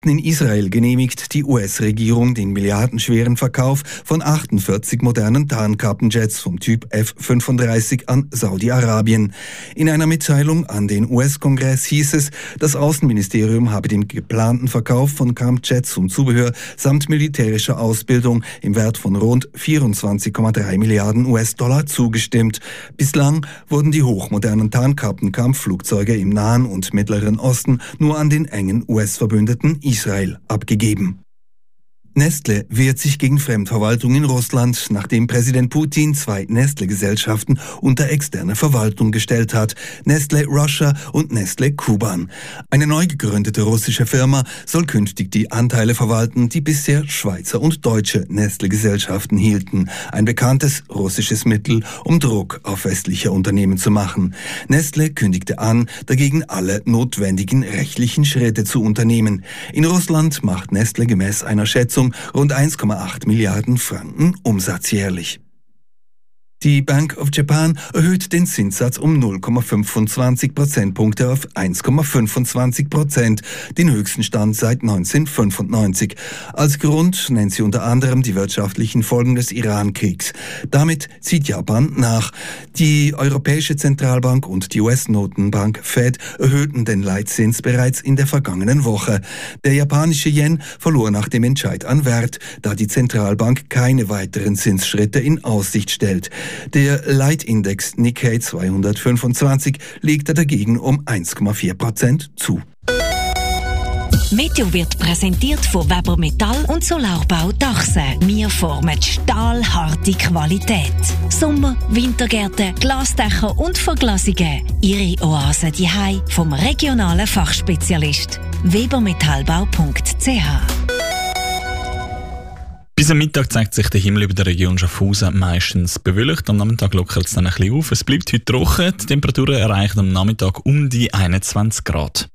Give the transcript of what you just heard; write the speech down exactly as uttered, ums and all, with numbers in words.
In Israel genehmigt die U S-Regierung den milliardenschweren Verkauf von achtundvierzig modernen Tarnkappenjets vom Typ F fünfunddreißig an Saudi-Arabien. In einer Mitteilung an den U S-Kongress hieß es, das Außenministerium habe dem geplanten Verkauf von Kampfjets und Zubehör samt militärischer Ausbildung im Wert von rund vierundzwanzig Komma drei Milliarden U S-Dollar zugestimmt. Bislang wurden die hochmodernen Tarnkappen-Kampfflugzeuge im Nahen und Mittleren Osten nur an den engen U S-Verbündeten Israel abgegeben. Nestle wehrt sich gegen Fremdverwaltung in Russland, nachdem Präsident Putin zwei Nestle-Gesellschaften unter externe Verwaltung gestellt hat, Nestle Russia und Nestle Kuban. Eine neu gegründete russische Firma soll künftig die Anteile verwalten, die bisher Schweizer und deutsche Nestle-Gesellschaften hielten. Ein bekanntes russisches Mittel, um Druck auf westliche Unternehmen zu machen. Nestle kündigte an, dagegen alle notwendigen rechtlichen Schritte zu unternehmen. In Russland macht Nestle gemäß einer Schätzung rund eins Komma acht Milliarden Franken Umsatz jährlich. Die Bank of Japan erhöht den Zinssatz um null Komma fünfundzwanzig Prozentpunkte auf eins Komma fünfundzwanzig Prozent, den höchsten Stand seit neunzehnhundertfünfundneunzig. Als Grund nennt sie unter anderem die wirtschaftlichen Folgen des Iran-Kriegs. Damit zieht Japan nach. Die Europäische Zentralbank und die U S-Notenbank Fed erhöhten den Leitzins bereits in der vergangenen Woche. Der japanische Yen verlor nach dem Entscheid an Wert, da die Zentralbank keine weiteren Zinsschritte in Aussicht stellt. Der Leitindex Nikkei zweihundertfünfundzwanzig legte dagegen um eins Komma vier Prozent zu. Meteo wird präsentiert von Weber Metall und Solarbau Dachse. Wir formen stahlharte Qualität. Sommer-, Wintergärten, Glasdächer und Verglasungen. Ihre Oase daheim vom regionalen Fachspezialist. webermetallbau punkt c h. Bis am Mittag zeigt sich der Himmel über der Region Schaffhausen meistens bewölkt. Am Nachmittag lockert es dann ein bisschen auf. Es bleibt heute trocken. Die Temperaturen erreichen am Nachmittag um die einundzwanzig Grad.